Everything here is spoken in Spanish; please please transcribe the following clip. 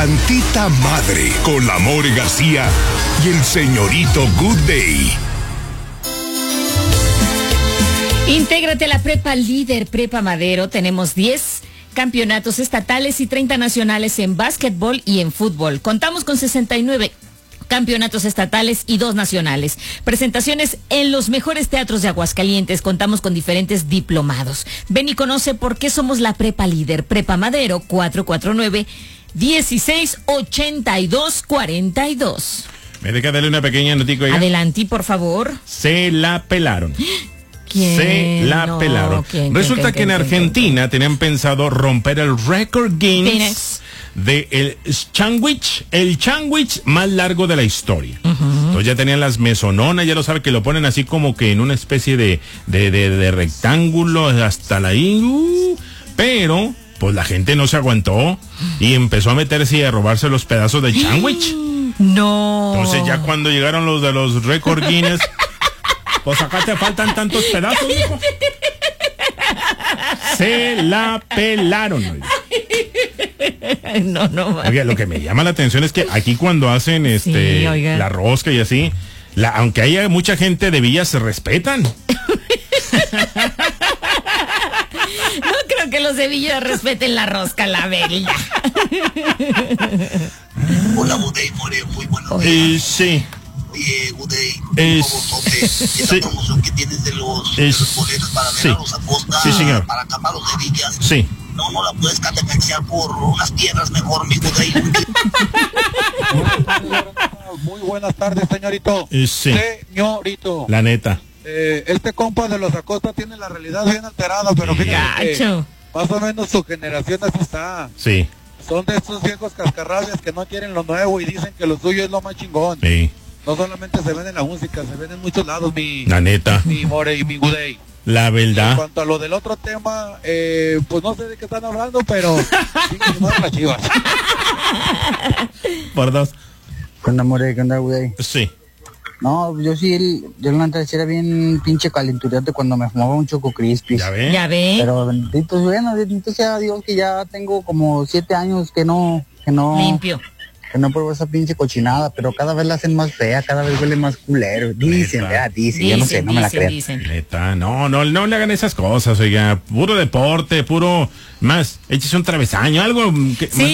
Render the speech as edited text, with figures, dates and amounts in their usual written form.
Santita Madre con la More García y el señorito Good Day. Intégrate a la Prepa Líder, Prepa Madero. Tenemos 10 campeonatos estatales y 30 nacionales en básquetbol y en fútbol. Contamos con 69 campeonatos estatales y 2 nacionales. Presentaciones en los mejores teatros de Aguascalientes. Contamos con diferentes diplomados. Ven y conoce por qué somos la Prepa Líder. Prepa Madero, 449-1682-42. Me deja darle una pequeña noticia. Adelante, por favor. Se la pelaron. ¿Quién? Se la pelaron. Resulta que en Argentina tenían pensado romper el récord Guinness de el sándwich más largo de la historia. Entonces ya tenían las mesononas, ya lo sabe que lo ponen así como que en una especie de rectángulo hasta la pero pues la gente no se aguantó y empezó a meterse y a robarse los pedazos del sándwich. No. Entonces ya cuando llegaron los de los récord Guinness, pues acá te faltan tantos pedazos, hijo. Se la pelaron. No. Oiga, lo que me llama la atención es que aquí cuando hacen la rosca y así, aunque haya mucha gente de Villa, se respetan. No creo que los de Villa respeten la rosca, la verga. Hola, Budey, More, muy buenos días. Sí. Oye, Budey, sí. esa promoción que tienes de los boletos para ver a los Acosta, sí, señor. para Camaros de Villas. Sí. No la puedes categorizar por unas piedras mejor, mi Budey. Muy buenas tardes, señorito. Sí. Señorito. La neta. Este compa de los Acosta tiene la realidad bien alterada, pero fíjate que más o menos su generación así está. Sí. Son de estos viejos cascarrabias que no quieren lo nuevo y dicen que lo suyo es lo más chingón. Sí. No solamente se ven en la música, se ven en muchos lados, la neta. Mi More y mi Budey. La verdad. En cuanto a lo del otro tema, pues no sé de qué están hablando, pero sí que las Chivas. Por 2. ¿Qué onda, More? ¿Qué onda, Budey? Sí. No, yo la neta era bien pinche calenturante cuando me fumaba un Choco Crispy. ¿Ya ve? Pero bendito sea Dios que ya tengo como 7 años que no limpio. Que no pruebo esa pinche cochinada, pero cada vez la hacen más fea, cada vez huele más culero. Dicen, yo no sé, no me la creo. Neta, no le hagan esas cosas, oiga, puro deporte, puro más, échese un travesaño, algo que